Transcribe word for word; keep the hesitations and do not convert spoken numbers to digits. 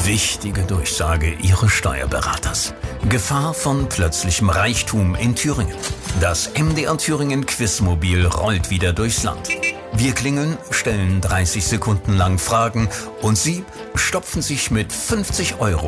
Wichtige Durchsage Ihres Steuerberaters. Gefahr von plötzlichem Reichtum in Thüringen. Das M D R Thüringen Quizmobil rollt wieder durchs Land. Wir klingeln, stellen dreißig Sekunden lang Fragen und Sie stopfen sich mit fünfzig Euro